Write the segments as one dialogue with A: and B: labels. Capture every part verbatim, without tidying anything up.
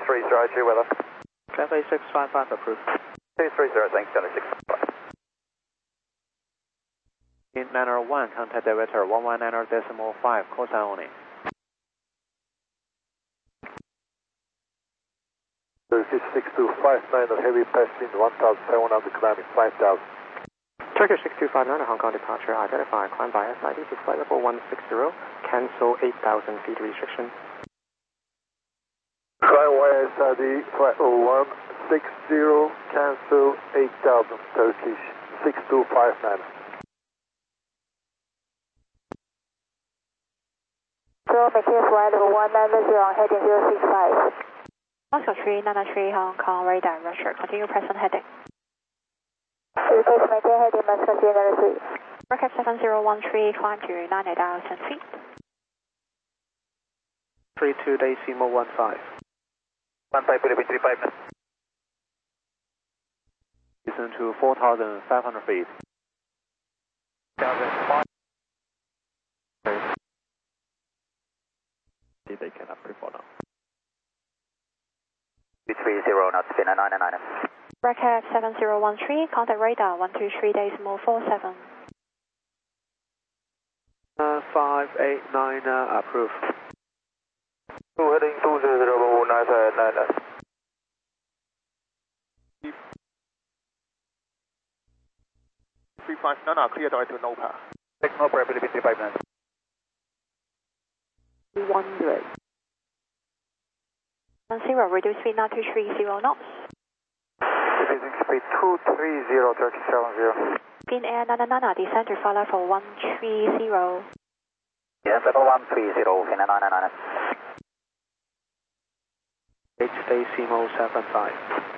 A: three zero, two weather.
B: Cafe six five five approved.
A: two three zero, thanks, Gunner six five five.
B: In niner one, contact director one one niner decimal five, call sign only.
C: Turkish six two five nine, heavy passing one thousand seven hundred, climbing five thousand.
D: Turkish six two five nine, Hong Kong departure, identify, climb by S I D to flight level one six zero, cancel eight thousand feet restriction.
C: Climb Y S I D, flight level one six zero, cancel eight thousand, Turkish six two five nine.
E: So, maintain flight level one nine zero, heading zero six five.
F: Oscar three nine three Hong Kong radar, Russia, continue present heading.
E: Request maintain heading, Moscow three nine three.
F: Recap seven zero one three, climb to nine thousand feet.
B: three two decimal one five.
A: one five, three five.
B: Listen to four thousand five hundred feet. They can approve for now.
A: two three zero, knots, Finna nine nine.
F: Recap seven zero one three, contact radar one two three decimal four seven.
B: Uh, five eight nine, uh, approved.
A: Two heading two zero zero, nine nine nine.
B: three five nine, uh, clear direct to NOPA.
A: Six no probability three five nine.
F: one zero. one zero, reduce speed now to three zero knots.
A: Decreasing speed two three zero, Turkish seven zero.
F: Fin Air Nana Nana, descend to flight level one three zero.
A: Yes, level one three zero, Finna nine nine.
B: eight decimal seven five.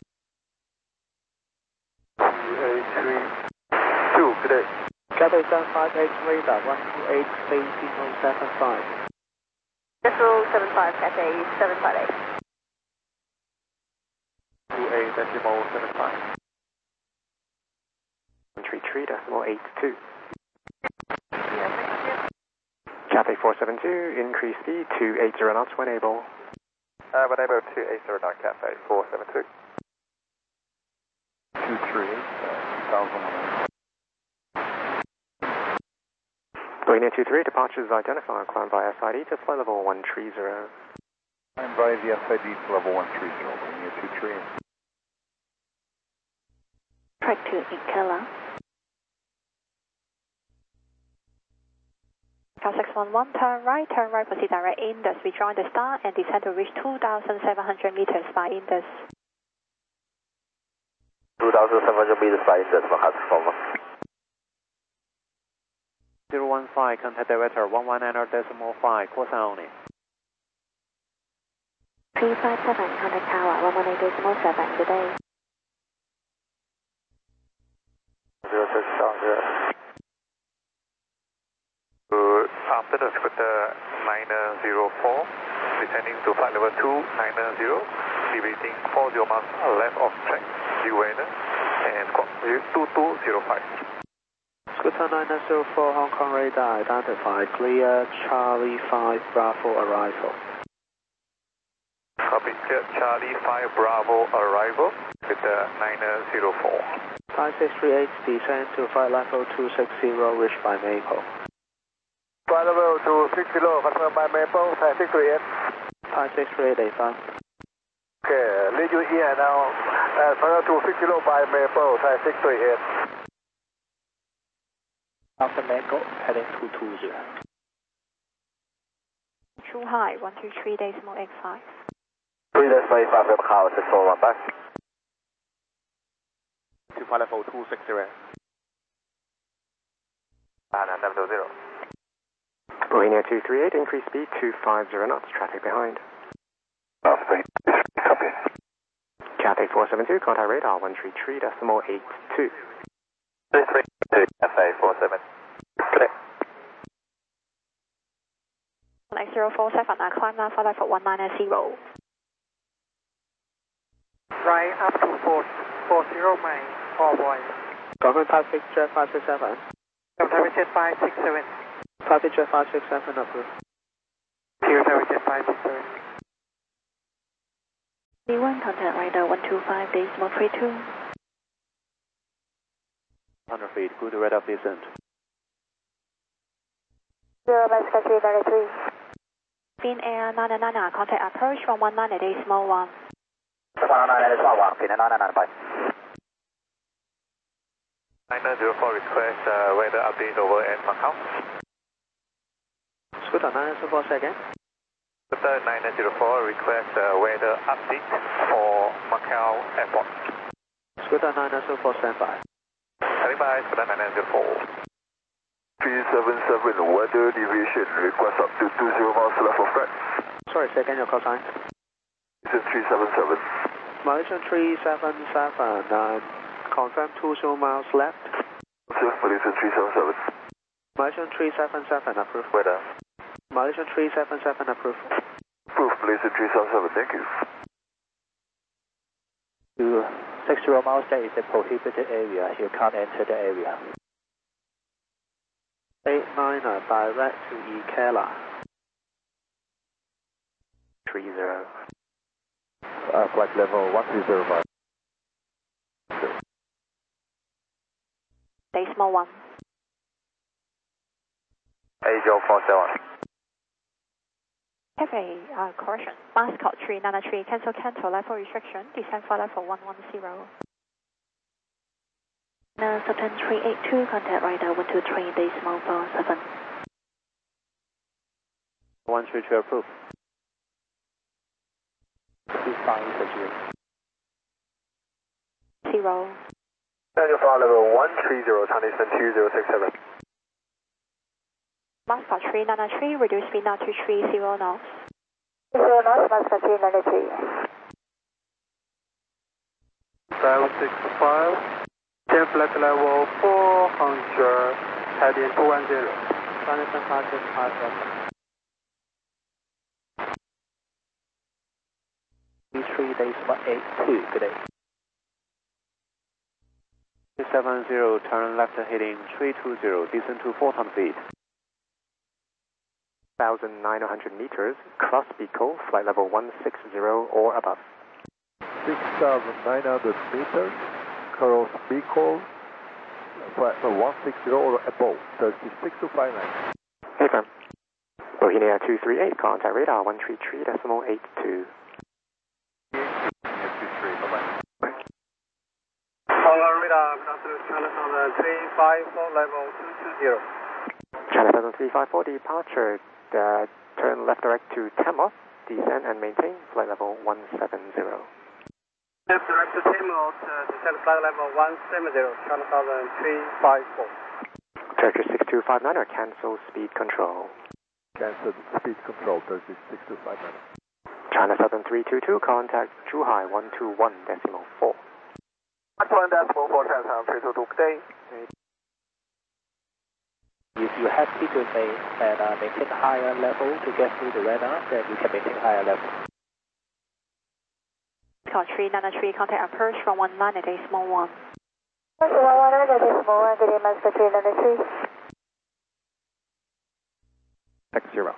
C: eight three two, good day.
B: Cafe seven five eight radar one two eight decimal seven five.
E: Decimal seven five, Cafe seven five eight.
B: two eight decimal seven five.
D: one three three decimal eight two. Cathay four seven two, increase speed to eight zero knots when able.
A: Uh, when able to eight zero nine, Cafe four seven two.
C: two three eight, two thousand one.
D: Linear two three, departures identified, climb by S I D to flight level one three zero.
C: Climb by the S I D to level one three zero, linear two three eight.
F: Track to Ikela. Car six one one, turn right, turn right, proceed direct Indus. We join the star and descend to reach two thousand seven hundred meters by Indus.
A: two thousand seven hundred meters by Indus, Mahat Forward.
B: zero one five, contact director one one niner decimal five, call sign only.
F: three five seven, contact tower one one eight decimal seven, good day.
A: zero six zero. Uh, after the scooter nine zero four, descending to flight level two nine zero, deviating four zero miles left of track, due weather, and squawk two two zero five.
B: Scooter nine zero four Hong Kong radar identified, clear Charlie five Bravo arrival.
A: Copy, clear Charlie five Bravo arrival with the nine zero four.
B: five six three eight, descend to flight level two six zero, reached by Maple.
C: Flight level two six zero, confirmed by Maple, five six three eight.
B: five six three eight, affirm.
C: Okay, lead you here now. Uh, flight level two six zero by Maple, five six three eight.
B: After Mango, heading two two zero.
F: True high, one two three decimal eight five.
A: three decimal eight five, Macau, six four one back.
B: To flight level two six zero.
A: And seven zero.
D: Linear two three eight, increase speed to five zero knots, traffic behind.
C: Oh, speed, copy.
D: Cathay four seven two, contact radar one three three decimal eight two.
A: three three two, Cafe four seven. Good day.
F: X zero four seven, uh, climb now flight level one nine zero.
E: Right up to four four zero main, four boys.
B: Government five six jet five six seven.
E: Government jet five six seven.
B: five six jet five six seven approved.
E: Government jet five six seven.
F: B one, contact radar one two five, decimal three two.
B: one hundred feet, good radar descent.
E: Zero, Mexico three ninety-three.
F: Fin Air nine nine nine, contact approach one one nine, decimal one.
G: one nine decimal one, Fin Air nine nine nine, bye.
A: nine nine zero four request uh, weather update over at Macau.
B: Scooter nine nine zero four, say again.
A: Scooter nine nine zero four request uh, weather update for Macau Airport.
B: Scooter nine nine zero four, stand by.
A: Standing by, Scooter nine nine zero four.
C: three seven seven, weather deviation, request up to two zero miles left of track.
B: Sorry, say again your call sign.
C: This is three seven seven.
B: Malaysian three seven seven, uh, confirm two zero miles left.
C: Malaysian three seven seven.
B: Malaysian three seven seven, approved.
C: Weather.
B: Malaysian three seven seven, approved.
C: Approved, Malaysian three seven seven, thank you.
G: To six zero miles, that is a prohibited area. You can't enter the area.
B: eight niner, direct to Ikela.
D: three zero.
C: Uh, flight level one three zero five.
F: Decimal one.
C: eight zero four seven.
F: Have a uh, correction. Mascot three nine three, cancel cancel, level restriction, descend for level one one zero. Now, Sultan three eight two, contact radar one two three, decimal four seven.
B: one three two, approved.
G: Two five zero.
F: Zero.
C: Daniel flight level one three zero, Chinese two zero six seven.
F: Mascot three nine three, reduce speed now to three zero knots.
E: Zero knots, Mexico three ninety-three.
C: seven six five. ten flight level four hundred, heading two one zero.
B: Jonathan Patrick, five
G: three decimal eight two, good day.
B: three seven zero, turn left heading three two zero, descend to four hundred feet.
D: one thousand nine hundred meters, cross Beagle, flight level one six zero or above.
C: six thousand nine hundred meters, cross Beagle, flight level one six zero or above, thirty-six to five nine.
D: Hey, firm. Bohemia two three eight, contact radar one three three decimal eight two.
C: Contact radar, good afternoon, China Southern three five four, level two two zero.
D: China Southern three five four, departure, uh, turn left direct to Tamworth, descend and maintain, flight level one seven zero.
C: Left direct to Tamworth, uh, descend flight level one seven zero, China Southern three five four.
D: Turkish six two five nine, or cancel speed control.
C: Cancel speed control, thirty-six to five nine.
D: China Southern three two two, contact Zhuhai one two one decimal four.
C: one decimal four, China Southern three two two, good day.
G: If you're happy to say that uh, maintain higher level to get through the radar, then you can maintain higher level.
F: Mascot three nine three, contact approach from one nine, decimal one.
E: one one nine, decimal one, good day, Mexico three ninety-three.
D: six zero.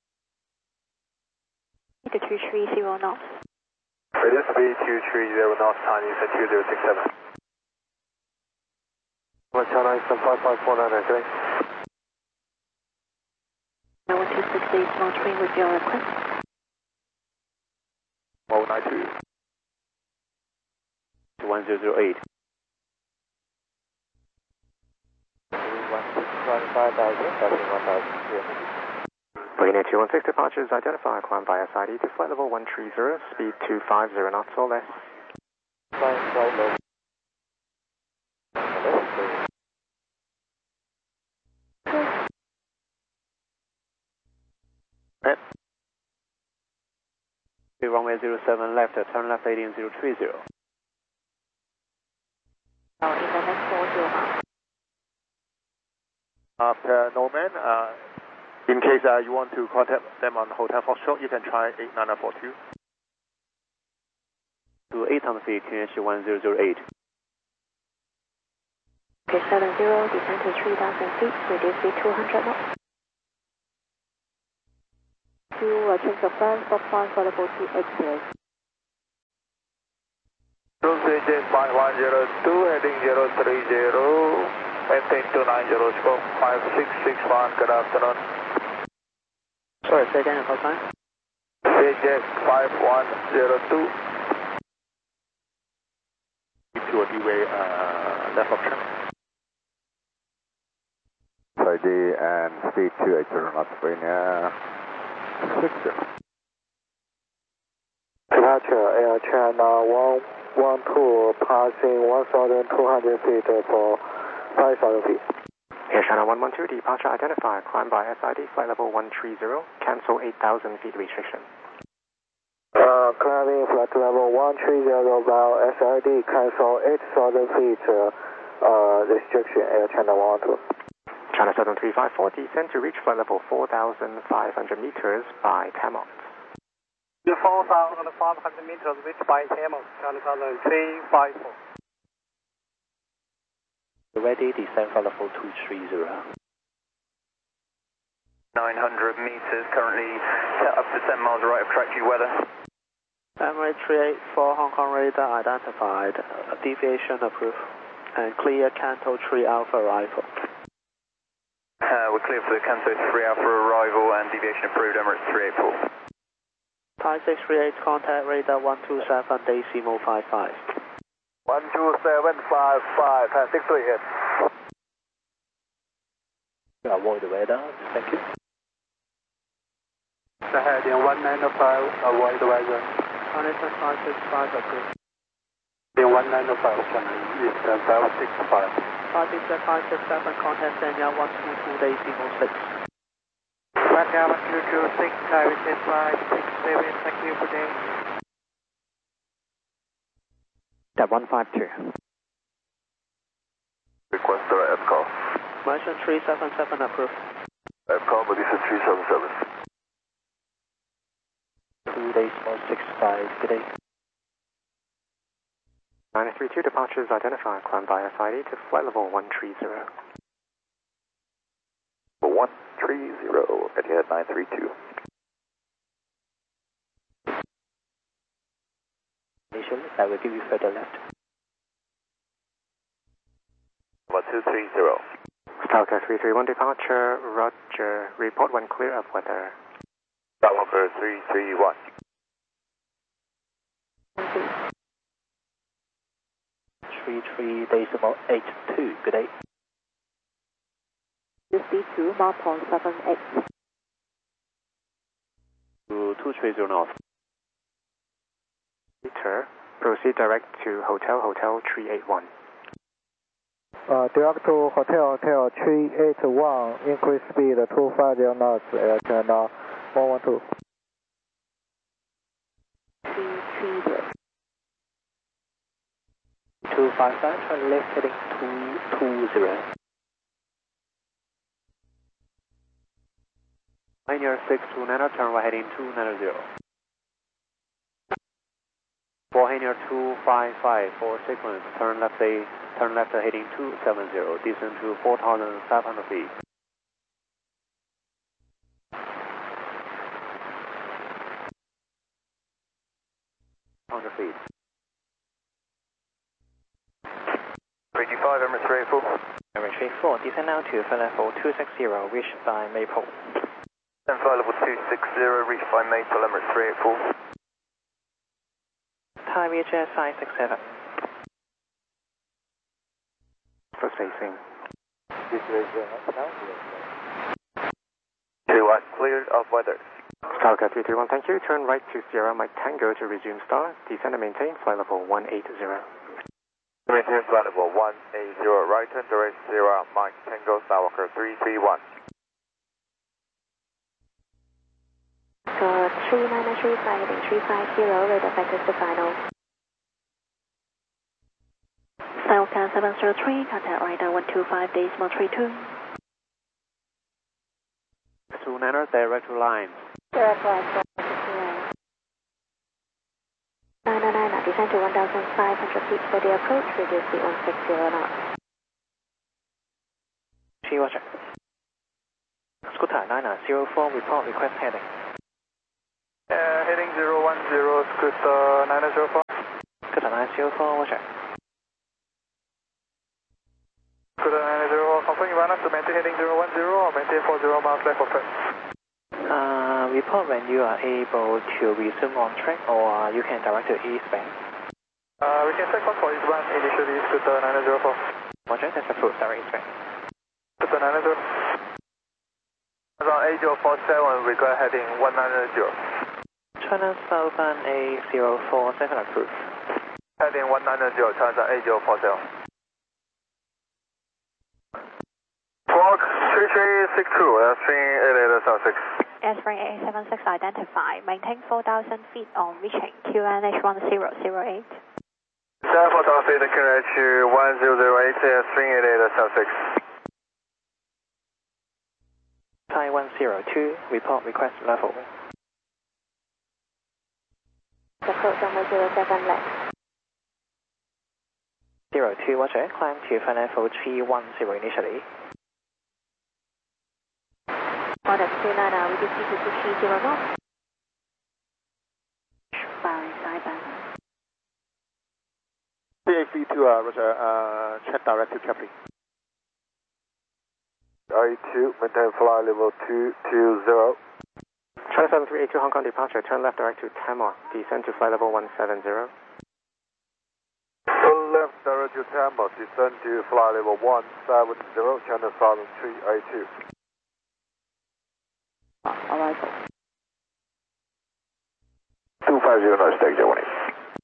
F: To two three zero knots.
C: Radio speed two three zero knots, Chinese at two zero six seven. China Eastern five five four nine, okay?
F: one two six, decimal three with your request.
C: one nine two.
B: one zero zero eight.
C: one six five five thousand, one thousand three hundred.
D: Bohemia two one six, departures identify, climb via side E to flight level one three zero, speed two five zero knots or less.
C: Flying flight level.
B: Yep. Runway zero seven left, turn left heading zero three zero.
F: Oh, in the next four zero miles.
C: After Norman, uh, in case uh, you want to contact them on Hotel Foxtrot, you can try eight nine four two.
B: To eight hundred feet, Q H one zero zero eight.
F: Okay, seven zero, descend to three thousand feet, reduce speed two hundred knots. To uh, change the plan, stop flying for level two eight zero.
A: wind five one zero two, heading zero three zero, maintain two nine zero, scope five six six one, good afternoon.
B: Sorry, say again your call sign.
A: C J five one zero two.
G: To a D-way uh, left of track.
C: I D and speed two eight zero knots, Virginia six zero.
A: Departure Air China one one two, passing one thousand two hundred feet for five thousand feet.
D: Air China one one two, departure identified, climb by S I D, flight level one three zero, cancel eight thousand feet restriction.
A: Uh, climbing flight level one three zero by S I D, cancel eight thousand feet uh, uh, restriction, Air China one one two.
D: China Southern three five four, descend to reach flight level four thousand five hundred meters by Tamont.
H: four thousand five hundred meters, reach by Tamont, China Southern three five four.
G: Ready, descend flight level two three zero.
I: nine hundred meters, currently set up to ten miles right of track due weather.
B: Emirates three eight four, Hong Kong radar identified, uh, deviation approved, and clear Canto three Alpha arrival.
I: Uh, we're clear for the Canto three Alpha arrival and deviation approved, Emirates three eight four.
B: Thai six three eight, contact radar one two seven, Decimal five five.
A: one two seven five five, Thai six three eight.
G: Avoid the radar, thank you.
H: The heading one nine five, avoid weather.
B: Connection five six five approved.
H: In one nine five, Eastern five six five.
B: Thai six five six seven, contact Sanya one two two, Decimal six.
H: Sanya one two two six, Thai five six seven, thank you for day.
D: That one five two.
C: Request direct F call.
B: Malaysian three seven seven approved.
C: F call, Malaysia three seven seven.
G: Two Decimal six five, good day.
D: nine three two, departures identified, climb by S I D to flight level one three zero.
C: one three zero, Etihad nine three two.
G: I will give you further left.
C: one two three zero.
D: Stalker three three one, departure, roger, report when clear of weather.
C: Stalker three three one.
G: three three Decimal eight two, good day.
F: C two, mark point seven eight.
G: To two three zero north.
D: Peter, proceed direct to Hotel Hotel three eight one.
A: Uh, direct to Hotel Hotel three eight one, increase speed two five zero knots, Air China one one two.
F: three three zero.
G: two five five, turn left heading two two zero.
B: Pioneer six two nine, turn right heading two nine zero. Pioneer two five five, for sequence, turn left a, turn left heading two seven zero, descend to four thousand five hundred feet. one hundred feet.
I: eighty-five, Emirates three eight four.
D: Emirates three four, descend now to flight level two six zero, reached by Maple.
I: Descend flight level two six zero, reached by Maple, Emirates three eight four.
D: Thai V H S five six seven. First facing.
I: two one, cleared of weather.
D: Stalker three three one, thank you. Turn right to Sierra Mike Tango to resume star. Descend and maintain flight level one eight zero.
C: Maintain flight level one eight zero, right turn direct Sierra Mike Tango, Skywalker three three one.
F: So three nine three five, heading three five zero, radar factors to final. Stalker seven zero three, contact radar one two five, Decimal three two.
B: two niner, direct to line.
F: Direct line, nine nine nine, descend to one thousand five hundred feet for the approach, reduce to one six zero knots.
D: T Roger. Scooter nine nine zero four, report request heading.
A: Uh, heading zero one zero, Scooter nine zero four.
D: Scooter nine zero four, Roger.
A: China to maintain heading zero one zero or maintain four zero miles left of track.
G: Uh, report when you are able to resume on track, or you can direct to eastbound.
A: Uh, we can set course for eastbound initially, Scooter nine zero four.
G: Roger, that's approved, direct eastbound.
A: Scooter nine zero. Around eight zero four seven, require heading one nine zero.
G: China Southern eight zero four seven approved.
A: Heading one nine zero, China eight zero four seven. Squawk three three six two, Airstream eight eight seven six.
F: Airstream eight eight seven six identified. Maintain four thousand feet on reaching Q N H one zero zero eight.
A: seven four thousand feet, Q N H one zero zero eight, Airstream eight eight seven six.
G: Thai one zero two, report request level.
E: Approach runway zero seven left.
G: zero two, Roger, climb to final level three one zero initially.
E: On at two nine, we just need to three zero knots. Firing sidebound.
C: P A C two, uh, Roger, uh, check direct to Chapley. I two, maintain fly level two two zero.
D: China seven three eight two Hong Kong departure, turn left direct to Tamar, descend to flight level one seven zero.
C: Turn left direct to Tamar, descend to fly level one seven zero, China Southern three eight two.
E: Arrival.
C: two five zero, nice, take J one eight.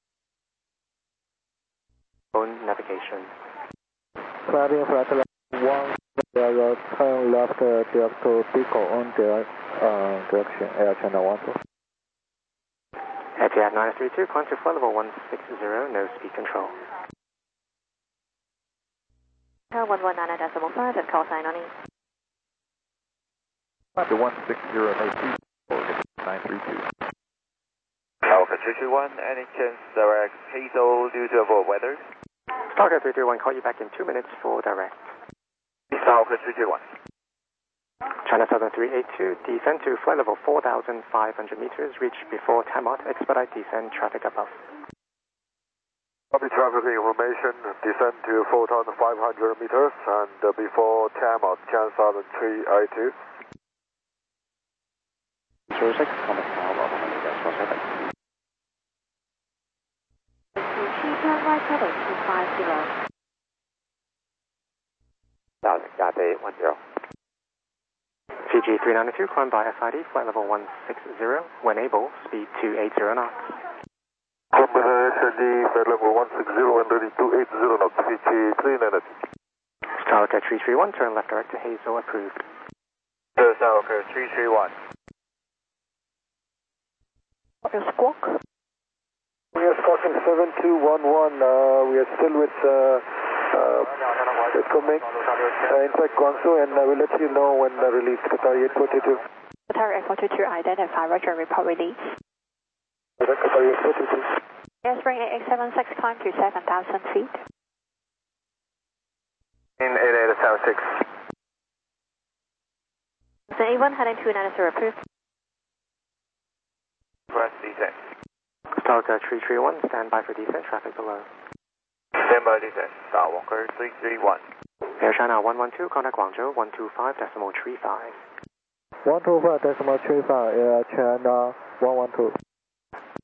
D: Own navigation.
C: Flying flight level one zero, turn left uh, direct to Pico on direct, uh, direction Air China one two.
D: Etihad nine three two, climb to flight level one six zero, no speed control.
E: one one nine decimal five and call sign on E.
C: The one six zero, no speed, or nine three two.
I: Alpha three three one, any chance direct Hazel due to avoid weather?
D: Starker three three one, call you back in two minutes for direct.
I: Alpha three three one.
D: China Southern three eight two, descend to flight level four thousand five hundred meters, reach before Tamar, expedite descend, traffic above.
C: Copy traffic information, descend to four thousand five hundred meters and uh, before Tamar, China Southern three eight two.
B: zero six, contact Tower, Romeo Decimal seven.
E: Turn right heading two five zero.
B: Thousand, Cathay one zero.
D: C G three ninety-two, climb by S I D, flight level one six zero, when able, speed two eighty knots.
C: Climb by S I D, flight level one six zero and ready two eighty knots, C G three ninety-two.
D: Starker three three one, turn left direct to Hazel, approved.
I: Starker three three one.
F: Squawk.
C: We are squawking seven two one one, uh, we are still with uh, uh, Comic, uh, in fact Guangzhou, and I will let you know when uh, release Qatar eight forty-two.
F: Qatar eight forty-two identified, Roger, report release.
C: Qatar eight forty-two.
F: Airstream eight eight seven six, climb to seven thousand feet.
I: In eight eight seven six.
E: The A one heading two nine zero approved.
I: Press descent.
D: Starker three three one, stand by for descent, traffic below.
I: Stand by descent. Skywalker three three one.
D: Air China one one two, contact Guangzhou one two five decimal three five.
C: one two five decimal three five, Air China one one two.